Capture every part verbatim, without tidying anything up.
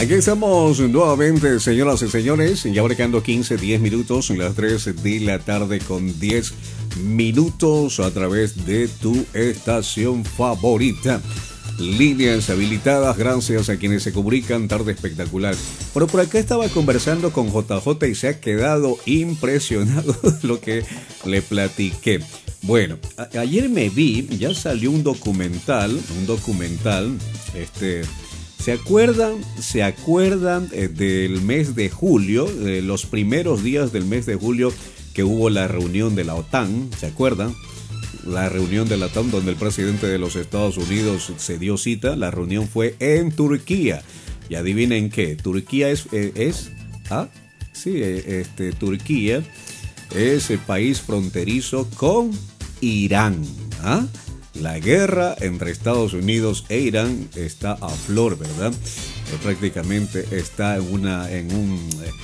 Aquí estamos nuevamente, señoras y señores, ya marcando quince, diez minutos, en las tres de la tarde con diez minutos a través de tu estación favorita. Líneas habilitadas, gracias a quienes se comunican, tarde espectacular. Pero por acá estaba conversando con J J y se ha quedado impresionado de lo que le platiqué. Bueno, a- ayer me vi, ya salió un documental, un documental, este... ¿Se acuerdan, se acuerdan eh, del mes de julio, de los primeros días del mes de julio que hubo la reunión de la OTAN? ¿Se acuerdan? La reunión de la OTAN donde el presidente de los Estados Unidos se dio cita. La reunión fue en Turquía. Y adivinen qué, Turquía es, eh, es ah, sí, eh, este, Turquía es el país fronterizo con Irán. ¿Ah? La guerra entre Estados Unidos e Irán está a flor, ¿verdad? Eh, prácticamente está en una, en un,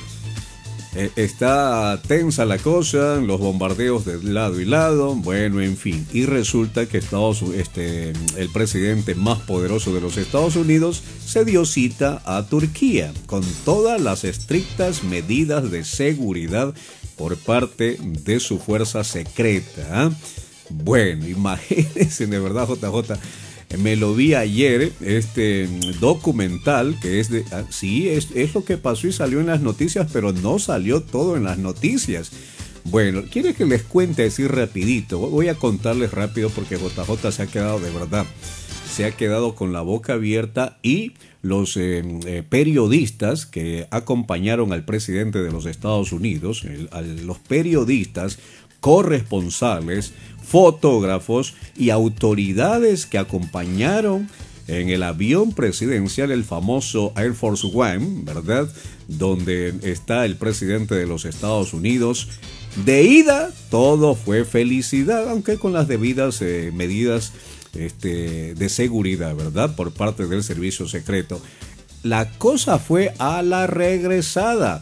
eh, está tensa la cosa, los bombardeos de lado y lado, bueno, en fin. Y resulta que Estados, este, el presidente más poderoso de los Estados Unidos se dio cita a Turquía con todas las estrictas medidas de seguridad por parte de su fuerza secreta, ¿eh? Bueno, imagínense, de verdad, J J, me lo vi ayer, este documental que es de... Ah, sí, es, es lo que pasó y salió en las noticias, pero no salió todo en las noticias. Bueno, ¿quiere que les cuente así rapidito? Voy a contarles rápido porque J J se ha quedado de verdad, se ha quedado con la boca abierta y los eh, eh, periodistas que acompañaron al presidente de los Estados Unidos, el, a los periodistas corresponsales, fotógrafos y autoridades que acompañaron en el avión presidencial, el famoso Air Force One, ¿verdad? Donde está el presidente de los Estados Unidos. De ida, todo fue felicidad, aunque con las debidas eh, medidas este, de seguridad, ¿verdad? Por parte del servicio secreto. La cosa fue a la regresada.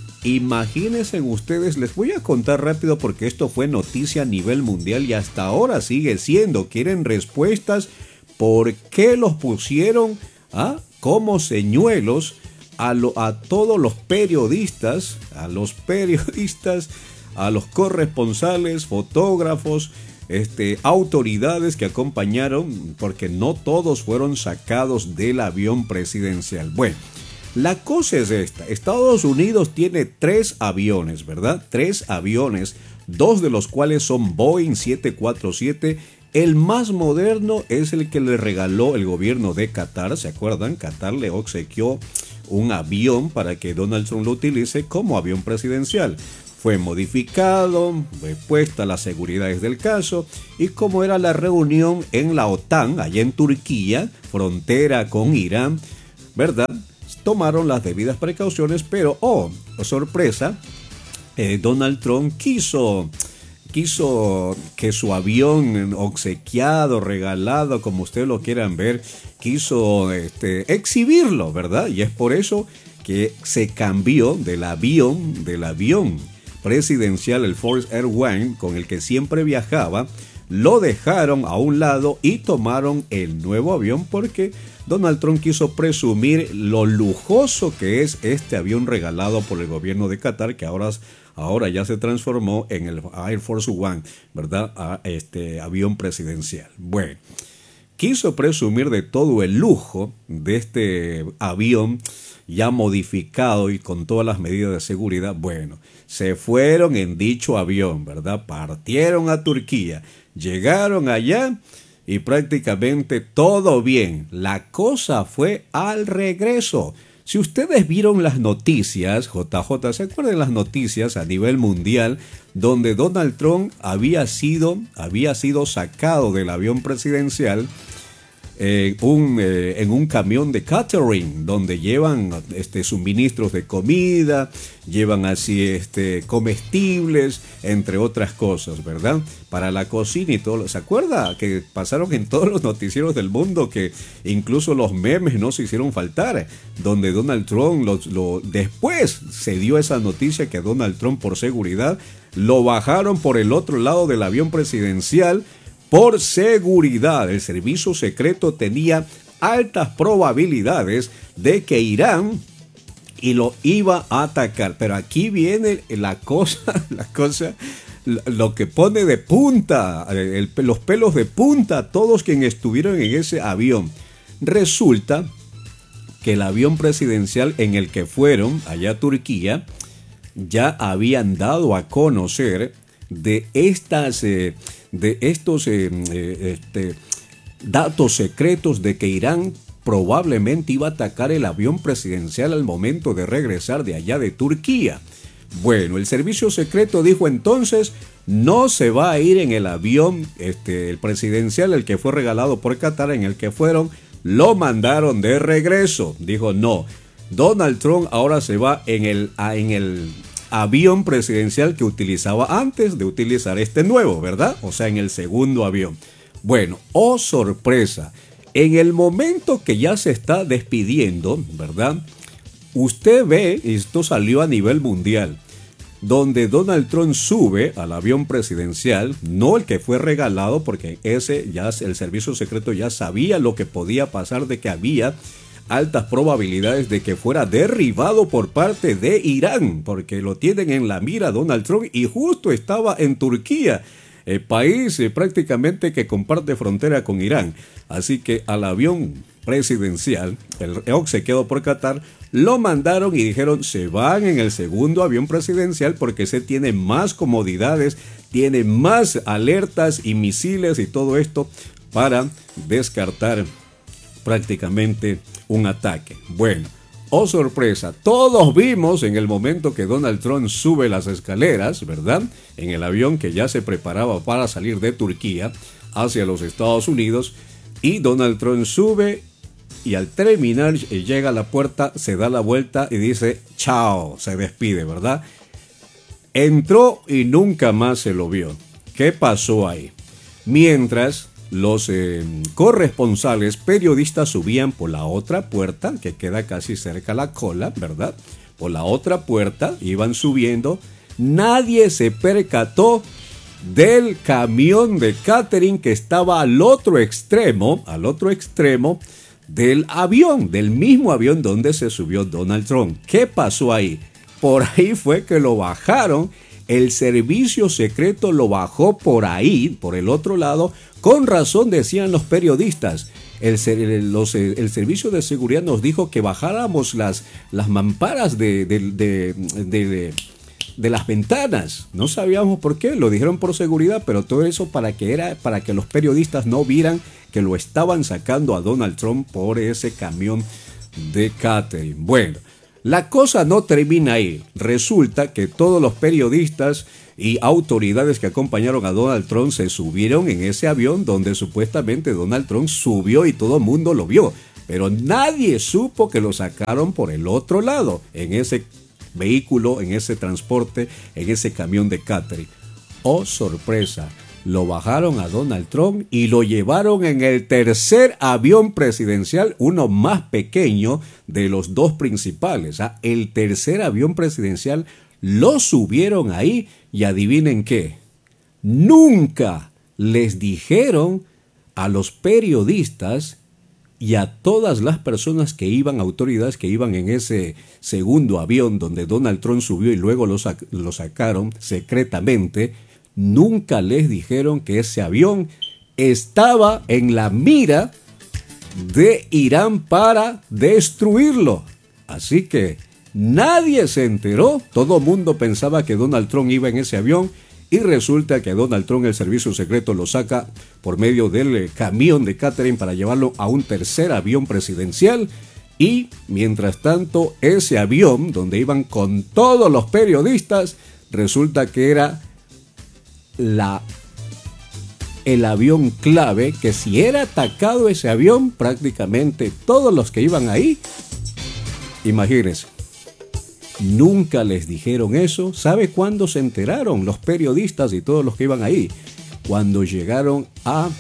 Imagínense ustedes, les voy a contar rápido porque esto fue noticia a nivel mundial y hasta ahora sigue siendo. ¿Quieren respuestas? ¿Por qué los pusieron ah, como señuelos a, lo, a todos los periodistas, a los periodistas, a los corresponsales, fotógrafos, este, autoridades que acompañaron? Porque no todos fueron sacados del avión presidencial. Bueno. La cosa es esta, Estados Unidos tiene tres aviones, ¿verdad? Tres aviones, dos de los cuales son Boeing siete cuatro siete. El más moderno es el que le regaló el gobierno de Qatar, ¿se acuerdan? Qatar le obsequió un avión para que Donald Trump lo utilice como avión presidencial. Fue modificado, fue puesta las seguridades del caso y como era la reunión en la OTAN, allá en Turquía, frontera con Irán, ¿verdad? Tomaron las debidas precauciones, pero, oh, sorpresa, eh, Donald Trump quiso, quiso que su avión obsequiado, regalado, como ustedes lo quieran ver, quiso este, exhibirlo, ¿verdad? Y es por eso que se cambió del avión, del avión presidencial, el Force Air One, con el que siempre viajaba, lo dejaron a un lado y tomaron el nuevo avión porque Donald Trump quiso presumir lo lujoso que es este avión regalado por el gobierno de Qatar, que ahora, ahora ya se transformó en el Air Force One, ¿verdad? A este avión presidencial. Bueno, quiso presumir de todo el lujo de este avión ya modificado y con todas las medidas de seguridad. Bueno, se fueron en dicho avión, ¿verdad? Partieron a Turquía, llegaron allá y prácticamente todo bien. La cosa fue al regreso. Si ustedes vieron las noticias, J J, ¿se acuerdan de las noticias a nivel mundial donde Donald Trump había sido, había sido sacado del avión presidencial eh, un, eh, en un camión de catering donde llevan este, suministros de comida, llevan así este, comestibles, entre otras cosas, ¿verdad? Para la cocina y todo. ¿Se acuerda que pasaron en todos los noticieros del mundo que incluso los memes no se hicieron faltar? Donde Donald Trump, lo, lo, después se dio esa noticia que Donald Trump por seguridad lo bajaron por el otro lado del avión presidencial. Por seguridad, el servicio secreto tenía altas probabilidades de que Irán y lo iba a atacar. Pero aquí viene la cosa, la cosa, lo que pone de punta, el, los pelos de punta a todos quienes estuvieron en ese avión. Resulta que el avión presidencial en el que fueron allá a Turquía ya habían dado a conocer de estas eh, de estos eh, eh, este, datos secretos de que Irán probablemente iba a atacar el avión presidencial al momento de regresar de allá de Turquía. Bueno, el servicio secreto dijo entonces: no se va a ir en el avión este, el presidencial, el que fue regalado por Qatar, en el que fueron, lo mandaron de regreso. Dijo: no, Donald Trump ahora se va en el, en el avión presidencial que utilizaba antes de utilizar este nuevo, ¿verdad? O sea, en el segundo avión. Bueno, oh sorpresa, en el momento que ya se está despidiendo, ¿verdad? Usted ve, esto salió a nivel mundial, donde Donald Trump sube al avión presidencial, no el que fue regalado, porque ese ya el servicio secreto ya sabía lo que podía pasar, de que había altas probabilidades de que fuera derribado por parte de Irán, porque lo tienen en la mira Donald Trump y justo estaba en Turquía, el país eh, prácticamente que comparte frontera con Irán. Así que al avión presidencial, el obsequiado por Qatar, lo mandaron y dijeron: se van en el segundo avión presidencial porque ese tiene más comodidades, tiene más alertas y misiles y todo esto para descartar prácticamente un ataque. Bueno, oh sorpresa, todos vimos en el momento que Donald Trump sube las escaleras, ¿verdad? En el avión que ya se preparaba para salir de Turquía hacia los Estados Unidos, y Donald Trump sube y al terminar llega a la puerta, se da la vuelta y dice chao, se despide, ¿verdad? Entró y nunca más se lo vio. ¿Qué pasó ahí? Mientras los eh, corresponsales periodistas subían por la otra puerta, que queda casi cerca a la cola, ¿verdad? Por la otra puerta iban subiendo, nadie se percató del camión de catering que estaba al otro extremo, al otro extremo del avión, del mismo avión donde se subió Donald Trump. ¿Qué pasó ahí? Por ahí fue que lo bajaron. El servicio secreto lo bajó por ahí, por el otro lado. Con razón decían los periodistas. El, el, los, el servicio de seguridad nos dijo que bajáramos las, las mamparas de, de, de, de, de, de las ventanas. No sabíamos por qué, lo dijeron por seguridad, pero todo eso para que, era, para que los periodistas no vieran que lo estaban sacando a Donald Trump por ese camión de catering. Bueno, la cosa no termina ahí. Resulta que todos los periodistas y autoridades que acompañaron a Donald Trump se subieron en ese avión donde supuestamente Donald Trump subió y todo el mundo lo vio. Pero nadie supo que lo sacaron por el otro lado, en ese vehículo, en ese transporte, en ese camión de catering. ¡Oh, sorpresa! Lo bajaron a Donald Trump y lo llevaron en el tercer avión presidencial, uno más pequeño de los dos principales. ¿Ah? El tercer avión presidencial lo subieron ahí y adivinen qué. Nunca les dijeron a los periodistas y a todas las personas que iban, autoridades que iban en ese segundo avión donde Donald Trump subió y luego lo, sac- lo sacaron secretamente. Nunca les dijeron que ese avión estaba en la mira de Irán para destruirlo. Así que nadie se enteró, todo el mundo pensaba que Donald Trump iba en ese avión y resulta que Donald Trump, el servicio secreto, lo saca por medio del camión de catering para llevarlo a un tercer avión presidencial. Y mientras tanto, ese avión donde iban con todos los periodistas, resulta que era La, el avión clave, que si era atacado ese avión, prácticamente todos los que iban ahí, imagínense, nunca les dijeron eso. ¿Sabe cuándo se enteraron los periodistas y todos los que iban ahí? Cuando llegaron a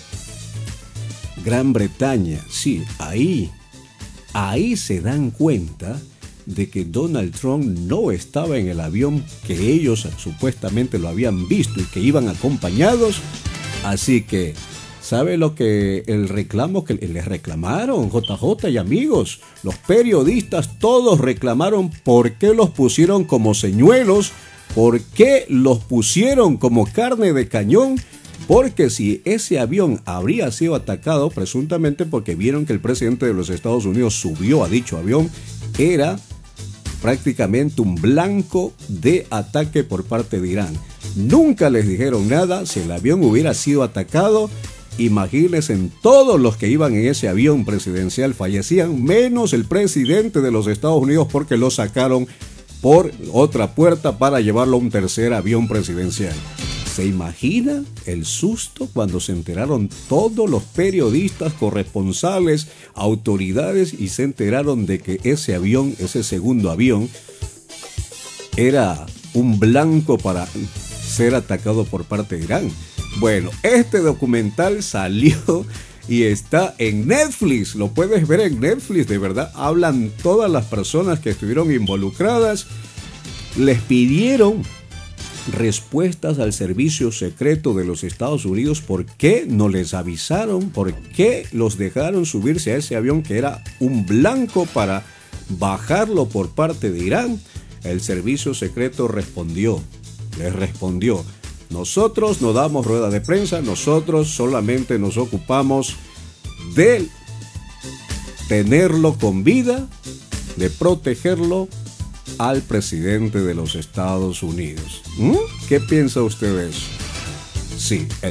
Gran Bretaña. Sí, ahí, ahí se dan cuenta de que Donald Trump no estaba en el avión que ellos supuestamente lo habían visto y que iban acompañados. Así que ¿Sabe lo que el reclamo que les reclamaron, J J y amigos? Los periodistas todos reclamaron por qué los pusieron como señuelos, por qué los pusieron como carne de cañón, porque si ese avión habría sido atacado, presuntamente porque vieron que el presidente de los Estados Unidos subió a dicho avión, era prácticamente un blanco de ataque por parte de Irán. Nunca les dijeron nada. Si el avión hubiera sido atacado, imagínense, todos los que iban en ese avión presidencial fallecían, menos el presidente de los Estados Unidos, porque lo sacaron por otra puerta para llevarlo a un tercer avión presidencial. ¿Se imagina el susto cuando se enteraron todos los periodistas, corresponsales, autoridades, y se enteraron de que ese avión, ese segundo avión, era un blanco para ser atacado por parte de Irán? Bueno, este documental salió y está en Netflix. Lo puedes ver en Netflix, de verdad. Hablan todas las personas que estuvieron involucradas. Les pidieron respuestas al servicio secreto de los Estados Unidos. ¿Por qué no les avisaron? ¿Por qué los dejaron subirse a ese avión que era un blanco para bajarlo por parte de Irán? El servicio secreto respondió, les respondió: nosotros no damos rueda de prensa, nosotros solamente nos ocupamos de tenerlo con vida, de protegerlo al presidente de los Estados Unidos. ¿Mm? ¿Qué piensa usted de eso? Sí, el